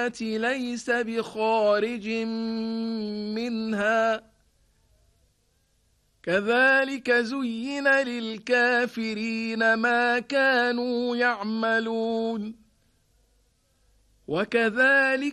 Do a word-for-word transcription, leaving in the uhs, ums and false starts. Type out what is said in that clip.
السَّمَاوَاتِ لَيْسَ بِخَارِجٍ مِّنْهَا كَذَلِكَ زُيِّنَ لِلْكَافِرِينَ مَا كَانُوا يَعْمَلُونَ وَكَذَلِكَ